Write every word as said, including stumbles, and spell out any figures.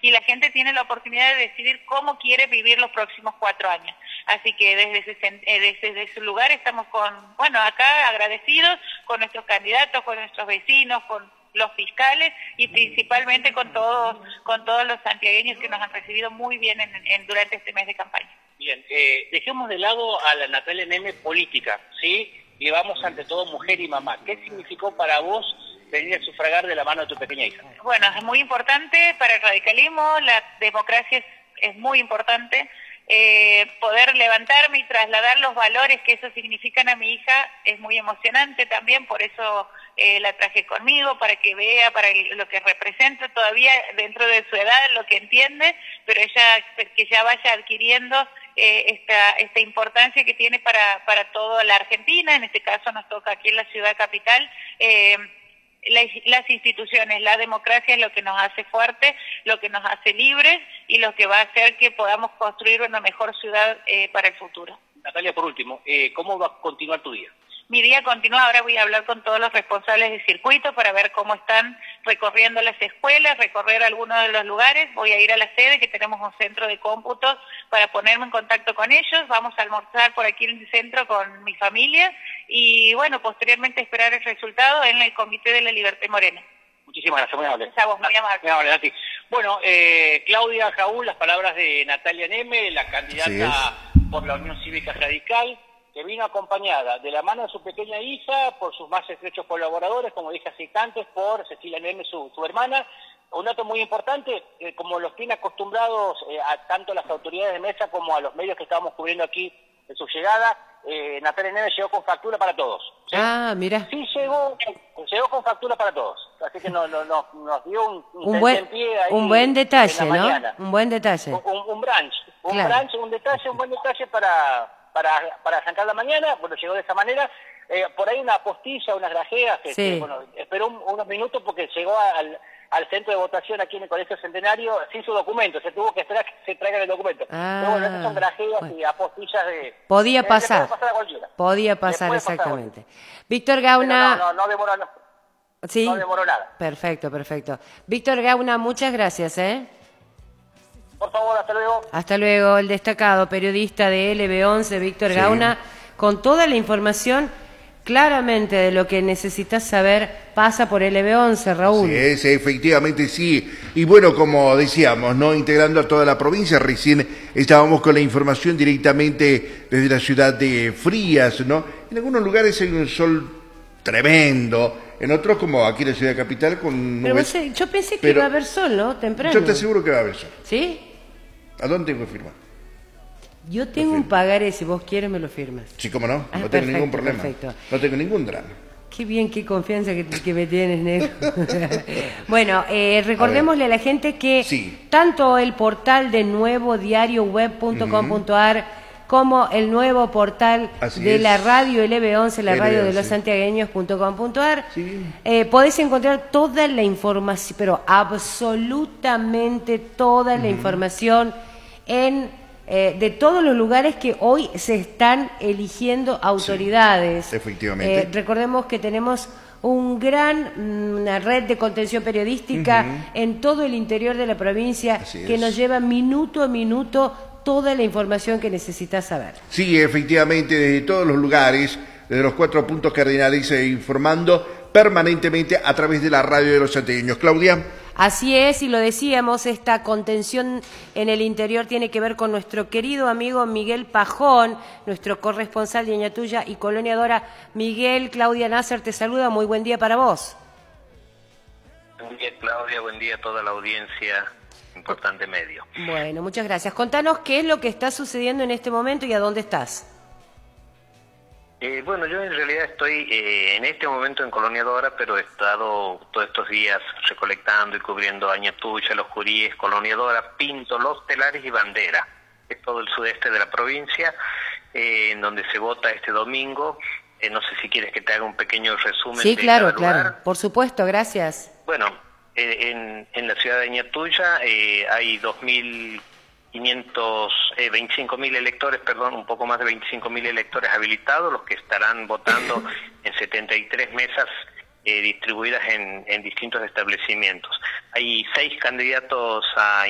y la gente tiene la oportunidad de decidir cómo quiere vivir los próximos cuatro años. Así que desde ese, desde, desde ese lugar estamos con, bueno, acá agradecidos con nuestros candidatos, con nuestros vecinos, con los fiscales y principalmente con todos, con todos los santiagueños que nos han recibido muy bien en, en, durante este mes de campaña. Bien, eh, dejemos de lado a la Natalia Neme política, ¿sí? Y vamos ante todo mujer y mamá. ¿Qué significó para vos venir a sufragar de la mano de tu pequeña hija? Bueno, es muy importante para el radicalismo, la democracia es, es muy importante. Eh, poder levantarme y trasladar los valores que eso significan a mi hija es muy emocionante también, por eso eh, la traje conmigo, para que vea para el, lo que representa todavía dentro de su edad, lo que entiende, pero ella que ya vaya adquiriendo eh, esta, esta importancia que tiene para, para toda la Argentina. En este caso nos toca aquí en la ciudad capital. Eh, las instituciones, la democracia es lo que nos hace fuertes, lo que nos hace libres y lo que va a hacer que podamos construir una mejor ciudad eh, para el futuro. Natalia, por último, eh, ¿cómo va a continuar tu día? Mi día continúa, ahora voy a hablar con todos los responsables de circuito para ver cómo están recorriendo las escuelas, recorrer algunos de los lugares. Voy a ir a la sede, que tenemos un centro de cómputos, para ponerme en contacto con ellos. Vamos a almorzar por aquí en el centro con mi familia y, bueno, posteriormente esperar el resultado en el Comité de la Libertad Morena. Muchísimas gracias, muy amable. Gracias a vos, muy amable. Muy amable, Nati. Bueno, eh, Claudia Jaúl, las palabras de Natalia Neme, la candidata por la Unión Cívica Radical, que vino acompañada de la mano de su pequeña hija, por sus más estrechos colaboradores, como dije así antes, por Cecilia Neme, su, su hermana. Un dato muy importante, eh, como los tiene acostumbrados eh, a tanto las autoridades de mesa como a los medios que estábamos cubriendo aquí en su llegada, eh, Natalia Neme llegó con factura para todos. ¿Sí? Ah, mira. Sí, llegó, llegó con factura para todos. Así que no, no, no, nos dio un, un, buen, ahí un buen detalle, ¿no? Mañana. Un buen detalle. Un, un, un brunch, un claro. brunch, un detalle, un buen detalle para... para para arrancar la mañana. Bueno, llegó de esa manera. Eh, por ahí una postilla, unas grajeas, que, sí. que bueno, esperó un, unos minutos porque llegó al, al centro de votación aquí en el Colegio Centenario sin su documento, se tuvo que esperar que se traigan el documento. Ah, pero bueno, estas son grajeas bueno. y apostillas de... Podía eh, pasar, puede pasar a cualquiera. podía pasar exactamente. Pasar Víctor Gauna... No, no, no demoró, no, ¿Sí? no demoró nada. Perfecto, perfecto. Víctor Gauna, muchas gracias, ¿eh? Por favor, hasta luego. Hasta luego, el destacado periodista de L B once, Víctor sí. Gauna, con toda la información claramente de lo que necesitas saber, pasa por L B once, Raúl. Sí, es, efectivamente sí. Y bueno, como decíamos, no integrando a toda la provincia, recién estábamos con la información directamente desde la ciudad de Frías, ¿no? En algunos lugares hay un sol tremendo, en otros como aquí en la ciudad capital con Pero nubes. No sé, yo pensé que Pero iba a haber sol, ¿no? Temprano. Yo te aseguro que va a haber sol. ¿Sí? ¿A dónde tengo que firmar? Yo tengo un pagaré, si vos quieres me lo firmas. Sí, cómo no, ah, no perfecto, tengo ningún problema. Perfecto. No tengo ningún drama. Qué bien, qué confianza que, que me tienes, negro. Bueno, eh, recordémosle a, a la gente que sí. tanto el portal de nuevo diario web punto com punto a r como el nuevo portal Así de es. la radio L B once, la L B once. radio de los santiagueños punto com punto a r, sí. eh, podés encontrar toda la información, pero absolutamente toda la uh-huh. información en eh, de todos los lugares que hoy se están eligiendo autoridades. Sí, efectivamente. Eh, recordemos que tenemos un gran, una red de contención periodística uh-huh. en todo el interior de la provincia Así que es. nos lleva minuto a minuto toda la información que necesitas saber. Sí, efectivamente, desde todos los lugares, desde los cuatro puntos cardinales, eh, informando permanentemente a través de la radio de los santiagueños. Claudia. Así es, y lo decíamos, esta contención en el interior tiene que ver con nuestro querido amigo Miguel Pajón, nuestro corresponsal de Añatuya y Colonia Dora. Miguel, Claudia Nasser te saluda, muy buen día para vos. Buen día, Claudia, buen día a toda la audiencia. Importante medio. Bueno, muchas gracias. Contanos qué es lo que está sucediendo en este momento y a dónde estás. Eh, bueno, yo en realidad estoy eh, en este momento en Colonia Dora, pero he estado todos estos días recolectando y cubriendo Añatuya, Los Juríes, Colonia Dora, Pinto, Los Telares y Bandera. Es todo el sudeste de la provincia, eh, en donde se vota este domingo. Eh, no sé si quieres que te haga un pequeño resumen. Sí, de claro, cada lugar. claro. Por supuesto, gracias. Bueno, eh, en, en la ciudad de Añatuya eh, hay dos mil quinientos, eh, veinticinco mil electores, perdón, un poco más de veinticinco mil electores habilitados, los que estarán votando en setenta y tres mesas eh, distribuidas en, en distintos establecimientos. Hay seis candidatos a